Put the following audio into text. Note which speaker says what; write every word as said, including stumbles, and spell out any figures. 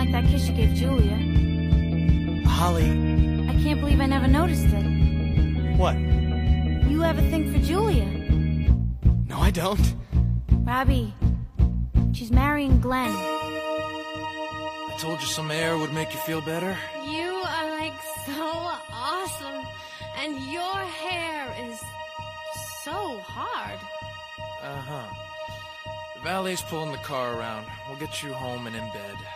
Speaker 1: like that kiss you gave Julia.
Speaker 2: Holly...
Speaker 1: I can't believe I never noticed it.
Speaker 2: What?
Speaker 1: You have a thing for Julia.
Speaker 2: No, I don't.
Speaker 1: Robbie, she's marrying Glenn.
Speaker 3: I told you some air would make you feel better.
Speaker 4: You are like so awesome, and your hair is so hard.
Speaker 3: Uh-huh. The valet's pulling the car around. We'll get you home and in bed.